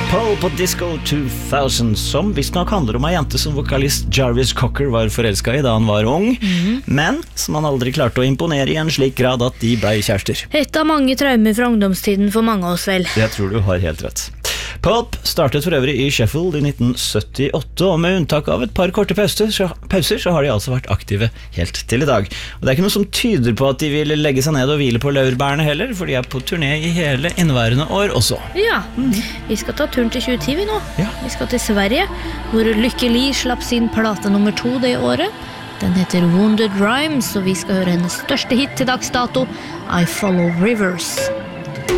Pulp og Disco 2000, som visstnok handler om en jente som vokalist Jarvis Cocker var forelsket i da han var ung, men som han aldri klarte å imponere i en slik grad at de ble kjærester. Et av mange traumer fra ungdomstiden for mange av oss vel. Jeg tror du har helt rett. Pulp startet for øvrig i Sheffield i 1978, og med unntak av et par korte pauser så har de altså vært aktive helt til i dag. Og det er ikke noe som tyder på at de vil legge seg ned og hvile på laurbærene heller, for de er på turné i hele inneværende år også. Ja, vi skal ta turen til 2010 vi nå. Ja. Vi skal til Sverige, hvor Lykke Li slapp sin plate nummer 2 det året. Den heter Wounded Rhymes, og vi skal høre hennes største hit til dags dato, I Follow Rivers.